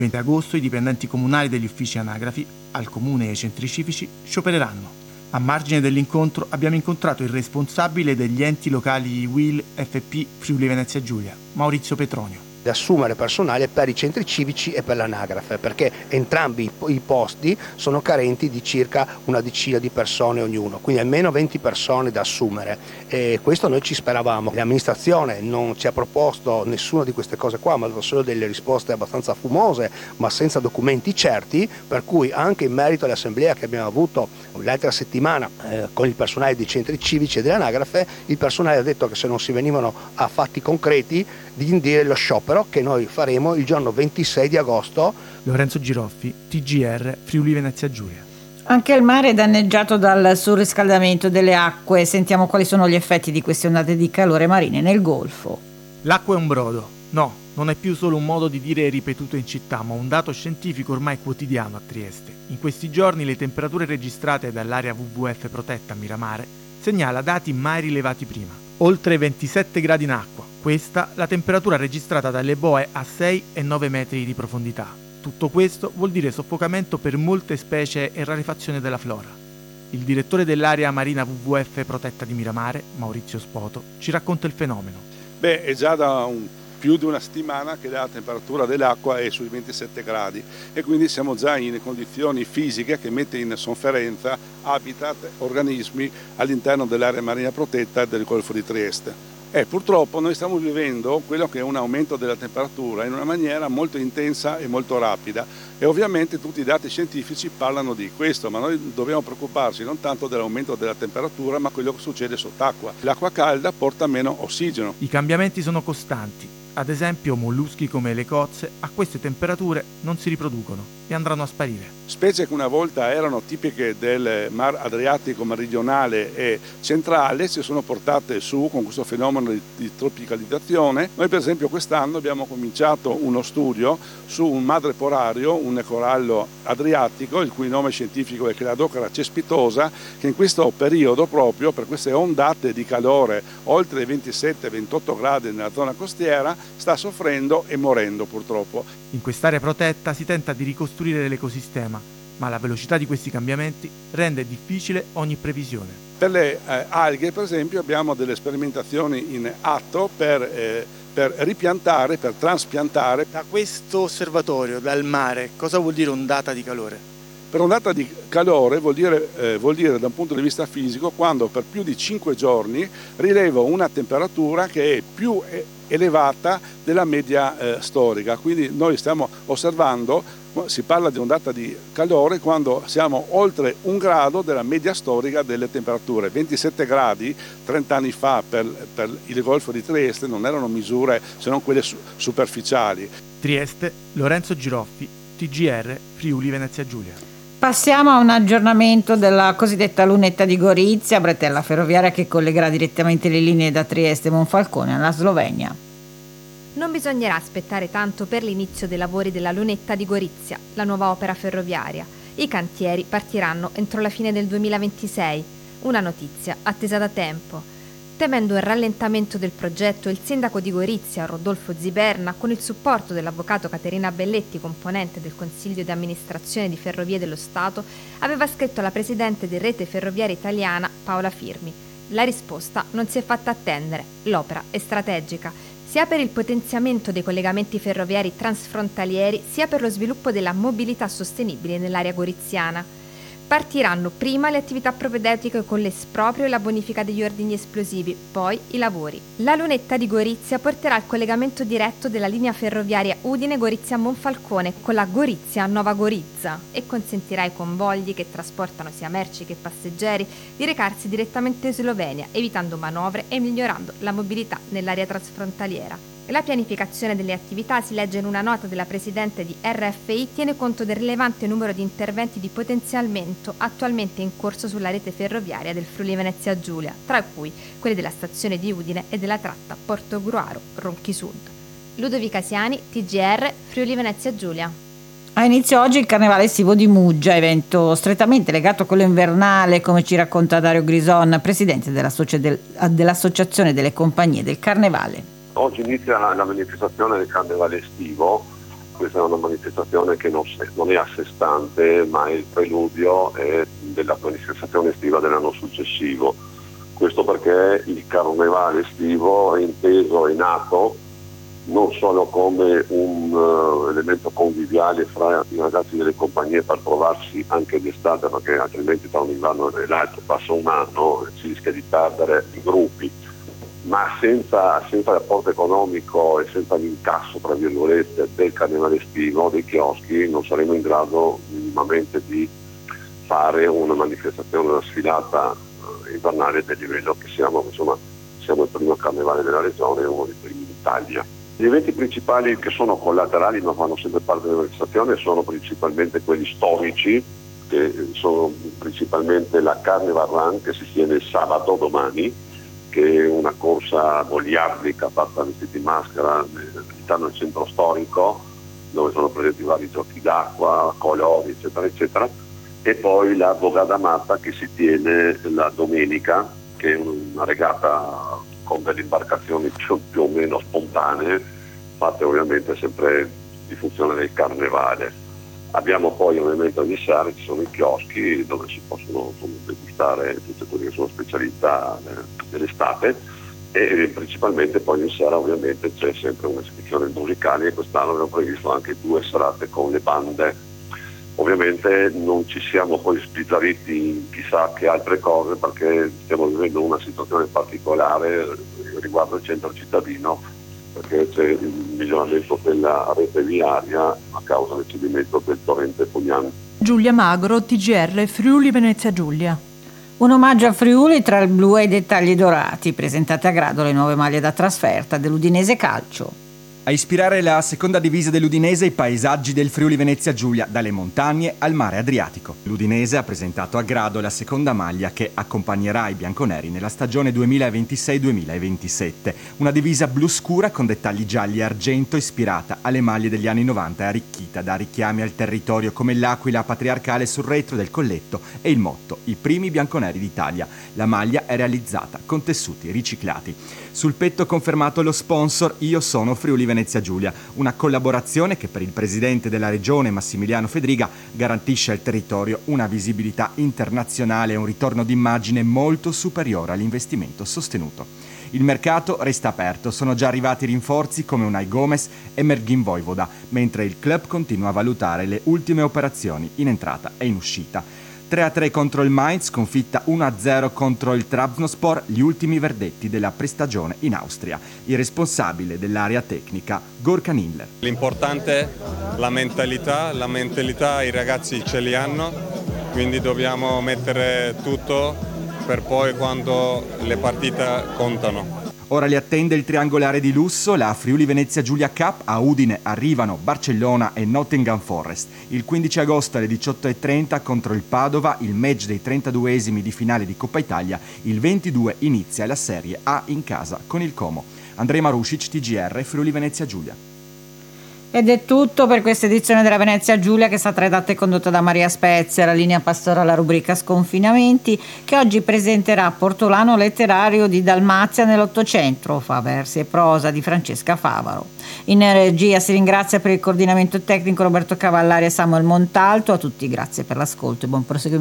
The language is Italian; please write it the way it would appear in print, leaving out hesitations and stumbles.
Il 20 agosto i dipendenti comunali degli uffici anagrafi, al comune e ai centri civici, sciopereranno. A margine dell'incontro abbiamo incontrato il responsabile degli enti locali UIL FP Friuli Venezia Giulia, Maurizio Petronio. Di assumere personale per i centri civici e per l'anagrafe, perché entrambi i posti sono carenti di circa una decina di persone ognuno, quindi almeno 20 persone da assumere, e questo noi ci speravamo. L'amministrazione non ci ha proposto nessuna di queste cose qua, ma solo delle risposte abbastanza fumose, ma senza documenti certi, per cui anche in merito all'assemblea che abbiamo avuto l'altra settimana con il personale dei centri civici e dell'anagrafe, il personale ha detto che se non si venivano a fatti concreti di indire lo sciopero che noi faremo il giorno 26 di agosto. Lorenzo Giroffi, TGR Friuli Venezia Giulia. Anche il mare è danneggiato dal surriscaldamento delle acque. Sentiamo quali sono gli effetti di queste ondate di calore marine nel Golfo. L'acqua è un brodo. No, non è più solo un modo di dire ripetuto in città, ma un dato scientifico ormai quotidiano a Trieste. In questi giorni le temperature registrate dall'area WWF protetta a Miramare segnala dati mai rilevati prima. Oltre 27 gradi in acqua. Questa la temperatura registrata dalle boe a 6 e 9 metri di profondità. Tutto questo vuol dire soffocamento per molte specie e rarefazione della flora. Il direttore dell'area marina WWF protetta di Miramare, Maurizio Spoto, ci racconta il fenomeno. È già da più di una settimana che la temperatura dell'acqua è sui 27 gradi e quindi siamo già in condizioni fisiche che mette in sofferenza habitat, organismi all'interno dell'area marina protetta del Golfo di Trieste. Purtroppo noi stiamo vivendo quello che è un aumento della temperatura in una maniera molto intensa e molto rapida e ovviamente tutti i dati scientifici parlano di questo, ma noi dobbiamo preoccuparci non tanto dell'aumento della temperatura ma quello che succede sott'acqua. L'acqua calda porta meno ossigeno. I cambiamenti sono costanti. Ad esempio molluschi come le cozze a queste temperature non si riproducono e andranno a sparire. Specie che una volta erano tipiche del Mar Adriatico meridionale e centrale si sono portate su con questo fenomeno di tropicalizzazione. Noi per esempio quest'anno abbiamo cominciato uno studio su un madreporario, un corallo adriatico, il cui nome scientifico è Cladocera cespitosa, che in questo periodo proprio per queste ondate di calore oltre i 27-28 gradi nella zona costiera sta soffrendo e morendo purtroppo. In quest'area protetta si tenta di ricostruire l'ecosistema, ma la velocità di questi cambiamenti rende difficile ogni previsione. Per le alghe, per esempio, abbiamo delle sperimentazioni in atto per ripiantare, per traspiantare. Da questo osservatorio, dal mare, cosa vuol dire ondata di calore? Per ondata di calore vuol dire da un punto di vista fisico quando per più di 5 giorni rilevo una temperatura che è più elevata della media storica. Quindi noi stiamo osservando, si parla di ondata di calore quando siamo oltre 1 grado della media storica delle temperature. 27 gradi 30 anni fa per il Golfo di Trieste non erano misure se non quelle superficiali. Trieste, Lorenzo Giroffi, TGR Friuli Venezia Giulia. Passiamo a un aggiornamento della cosiddetta lunetta di Gorizia, bretella ferroviaria che collegherà direttamente le linee da Trieste e Monfalcone alla Slovenia. Non bisognerà aspettare tanto per l'inizio dei lavori della lunetta di Gorizia, la nuova opera ferroviaria. I cantieri partiranno entro la fine del 2026, una notizia attesa da tempo. Temendo il rallentamento del progetto, il sindaco di Gorizia, Rodolfo Ziberna, con il supporto dell'avvocato Caterina Belletti, componente del Consiglio di amministrazione di Ferrovie dello Stato, aveva scritto alla presidente di Rete Ferroviaria Italiana, Paola Firmi. La risposta non si è fatta attendere. L'opera è strategica, sia per il potenziamento dei collegamenti ferroviari transfrontalieri, sia per lo sviluppo della mobilità sostenibile nell'area goriziana. Partiranno prima le attività propedeutiche con l'esproprio e la bonifica degli ordini esplosivi, poi i lavori. La lunetta di Gorizia porterà il collegamento diretto della linea ferroviaria Udine-Gorizia-Monfalcone con la Gorizia-Nova Gorizia e consentirà ai convogli che trasportano sia merci che passeggeri di recarsi direttamente in Slovenia, evitando manovre e migliorando la mobilità nell'area transfrontaliera. La pianificazione delle attività, si legge in una nota della presidente di RFI, tiene conto del rilevante numero di interventi di potenziamento attualmente in corso sulla rete ferroviaria del Friuli Venezia Giulia, tra cui quelli della stazione di Udine e della tratta Portogruaro-Ronchi Sud. Ludovica Siani, TGR Friuli Venezia Giulia. Ha inizio oggi il Carnevale estivo di Muggia, evento strettamente legato a quello invernale, come ci racconta Dario Grison, presidente dell'Associazione delle Compagnie del Carnevale. Oggi inizia la manifestazione del Carnevale estivo Questa è una manifestazione che non è a sé stante, ma è il preludio della manifestazione estiva dell'anno successivo. Questo perché il carnevale estivo è inteso, è nato non solo come un elemento conviviale fra i ragazzi delle compagnie per trovarsi anche d'estate, perché altrimenti tra un inverno e l'altro passa un anno e si rischia di perdere i gruppi, ma senza l'apporto economico e senza l'incasso, tra virgolette, del carnevale estivo, dei chioschi, non saremo in grado minimamente di fare una manifestazione, una sfilata invernale del livello che siamo. Insomma, siamo il primo carnevale della regione e uno dei primi d'Italia. Gli eventi principali che sono collaterali ma fanno sempre parte della manifestazione sono principalmente quelli storici, che sono principalmente la Carnival Run, che si tiene il sabato domani, che è una corsa goliardica fatta vestiti in maschera all'interno del centro storico, dove sono presenti vari giochi d'acqua, colori, eccetera, eccetera. E poi la Bogada Matta, che si tiene la domenica, che è una regata con delle imbarcazioni più o meno spontanee, fatte ovviamente sempre in funzione del carnevale. Abbiamo poi ovviamente ogni sera ci sono i chioschi dove si possono degustare tutte quelle che sono specialità dell'estate, e principalmente poi ogni sera ovviamente c'è sempre un'esibizione musicale, e quest'anno abbiamo previsto anche 2 serate con le bande. Ovviamente non ci siamo poi sbizzarriti in chissà che altre cose, perché stiamo vivendo una situazione particolare riguardo il centro cittadino, perché c'è il miglioramento della rete viaria a causa del cedimento del torrente Puglian. Giulia Magro, TGR Friuli Venezia Giulia. Un omaggio a Friuli tra il blu e i dettagli dorati, presentate a grado le nuove maglie da trasferta dell'Udinese Calcio. A ispirare la seconda divisa dell'Udinese i paesaggi del Friuli Venezia Giulia, dalle montagne al mare Adriatico. L'Udinese ha presentato a grado la seconda maglia che accompagnerà i bianconeri nella stagione 2026-2027. Una divisa blu scura con dettagli gialli e argento ispirata alle maglie degli anni 90 e arricchita da richiami al territorio come l'aquila patriarcale sul retro del colletto e il motto "I primi bianconeri d'Italia". La maglia è realizzata con tessuti riciclati. Sul petto confermato lo sponsor "Io sono Friuli Venezia Giulia", una collaborazione che per il presidente della regione Massimiliano Fedriga garantisce al territorio una visibilità internazionale e un ritorno d'immagine molto superiore all'investimento sostenuto. Il mercato resta aperto, sono già arrivati rinforzi come Unai Gomez e Merghin Vojvoda, mentre il club continua a valutare le ultime operazioni in entrata e in uscita. 3-3 contro il Mainz, sconfitta 1-0 contro il Trabzonspor, gli ultimi verdetti della prestagione in Austria. Il responsabile dell'area tecnica, Gorkan Inler. L'importante è la mentalità i ragazzi ce li hanno, quindi dobbiamo mettere tutto per poi quando le partite contano. Ora li attende il triangolare di lusso, la Friuli Venezia Giulia Cup. A Udine arrivano Barcellona e Nottingham Forest. Il 15 agosto alle 18:30 contro il Padova, il match dei 32esimi di finale di Coppa Italia. Il 22 inizia la Serie A in casa con il Como. Andrej Marušić, TGR Friuli Venezia Giulia. Ed è tutto per questa edizione della Venezia Giulia, che è stata redatta e condotta da Maria Spezia, la linea pastora alla rubrica Sconfinamenti, che oggi presenterà Portolano letterario di Dalmazia nell'Ottocento, fa versi e prosa, di Francesca Favaro. In regia si ringrazia per il coordinamento tecnico Roberto Cavallari e Samuel Montalto. A tutti grazie per l'ascolto e buon proseguimento.